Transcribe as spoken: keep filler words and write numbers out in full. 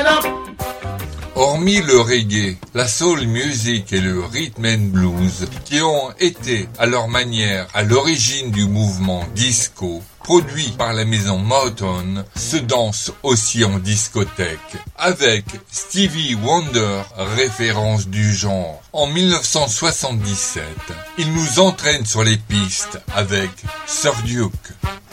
Hormis le reggae, la soul music et le rhythm and blues, qui ont été à leur manière à l'origine du mouvement disco, produit par la maison Motown, se dansent aussi en discothèque, avec Stevie Wonder, référence du genre. En dix-neuf cent soixante-dix-sept, il nous entraîne sur les pistes avec Sir Duke.